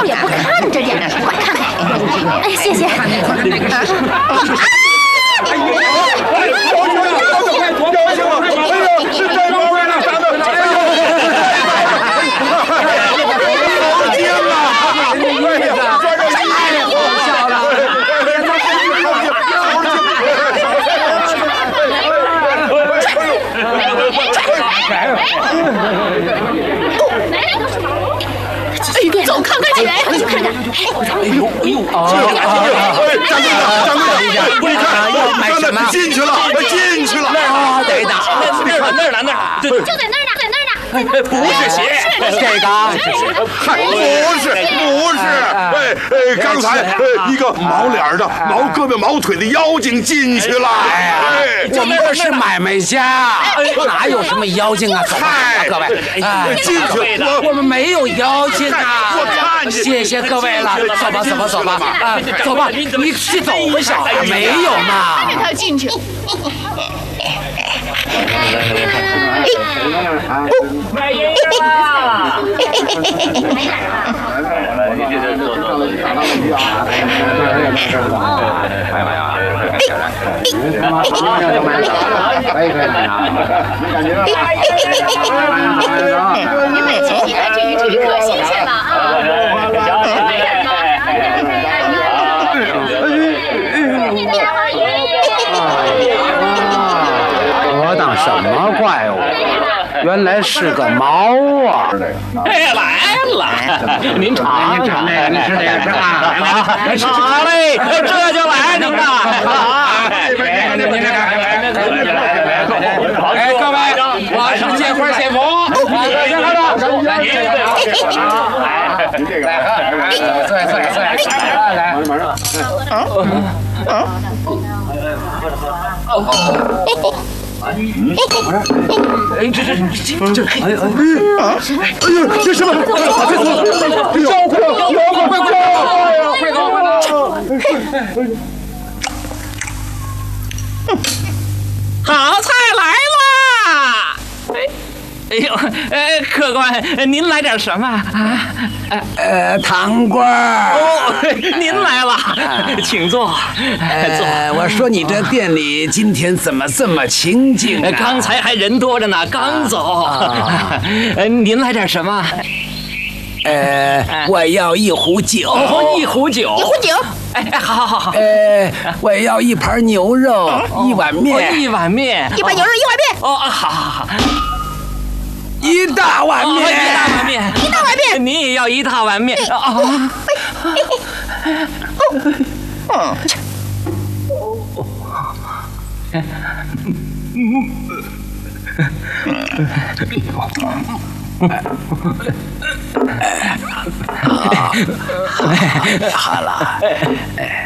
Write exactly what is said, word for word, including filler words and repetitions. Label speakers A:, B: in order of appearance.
A: 倒也不看着点儿，快看看。哎，谢谢。啊！哎呦！走，看快点，我去看看。哎呦哎呦！
B: 张队长，张队长，你看，要买什么？进去了，进去了！
C: 啊，对的，那儿那儿呢，那儿，
A: 就在那儿呢，在那儿呢。
C: 不是鞋，这个，
B: 嗨，不是，不是，哎哎，刚才呃一个毛脸的、毛胳膊、毛腿的妖精进去了。哎，
C: 我们这是买卖家，哪有什么妖精啊？走吧，各位，
B: 哎，进去了，
C: 我们没有妖精啊。
B: 我看见，
C: 谢谢各位了，走吧，走吧，走吧，啊，走吧，你去走一下，没有嘛？
A: 让他进去。
D: 买烟啦！
A: 你买起来这鱼这鱼可新鲜了啊！
C: 我当什么怪物？原来是个猫啊！
D: 哎，来了，您尝尝，
C: 你吃点是吧？
D: 好嘞，这就来您呐！
C: 哎，各位，我是借花献佛，先喝着。
B: 您这个，
C: 坐坐坐，来，马上。啊啊！哎，这这这，哎哎啊！哎呦，这什么？快走！妖怪！妖怪！快走！快走！快走！
D: 好菜来啦！哎。哎呦，呃，客官，您来点什么啊？
C: 呃，糖瓜。
D: 哦，您来了，请坐。
C: 呃，我说你这店里今天怎么这么清静啊？
D: 刚才还人多着呢，刚走。呃，您来点什么？
C: 呃，我要一壶酒。
D: 哦，一壶酒。
A: 一壶酒。
D: 哎哎，好好好好。
C: 呃，我要一盘牛肉，一碗面。
D: 一碗面。
A: 一碗牛肉，一碗面。
D: 哦，好好好。
C: 一大碗面，
D: 一大碗面，
A: 一大碗面，
D: 您也要一大碗面啊！
C: 好了，